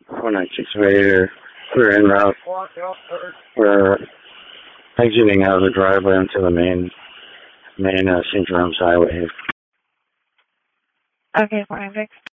496 Vader. We're en route. We're exiting out of the driveway onto the main St. Jerome's Highway. Okay, 496.